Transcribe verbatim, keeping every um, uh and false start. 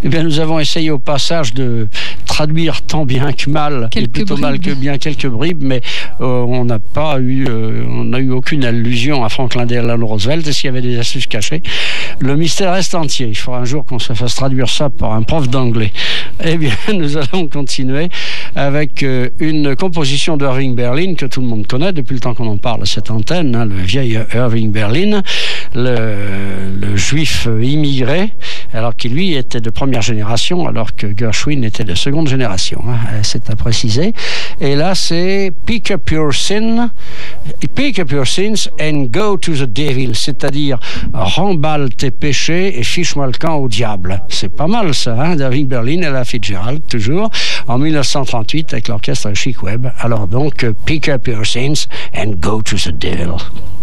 Eh bien, nous avons essayé au passage de traduire tant bien que mal, quelques et plutôt bribes. mal que bien, quelques bribes, mais euh, on n'a pas eu, euh, on n'a eu aucune allusion à Franklin Delano Roosevelt. Est-ce qu'il y avait des astuces cachées? Le mystère reste entier. Il faudra un jour qu'on se fasse traduire ça par un prof d'anglais. Eh bien, nous allons continuer avec euh, une composition d'Irving Berlin que tout le monde connaît depuis le temps qu'on en parle à cette antenne, hein, le vieil Irving Berlin, le, le juif immigré, alors qu'il lui était de première génération, alors que Gershwin était de seconde génération, hein, c'est à préciser. Et là, c'est Pick up your sin, pick up your sins and go to the devil, c'est-à-dire remballe tes péchés et fiche-moi le camp au diable. C'est pas mal ça, hein, d'Irving Berlin et la Fitzgerald, toujours, en mille neuf cent trente-huit avec l'orchestre Chic Webb. Alors donc, Pick up your sins and go to the devil.